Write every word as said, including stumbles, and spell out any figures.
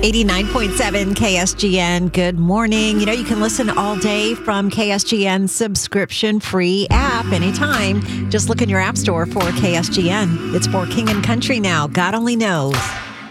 eighty-nine point seven K S G N. Good morning. You know, you can listen all day from K S G N's subscription-free app anytime. Just look in your app store for K S G N. It's for King and Country now. God only knows.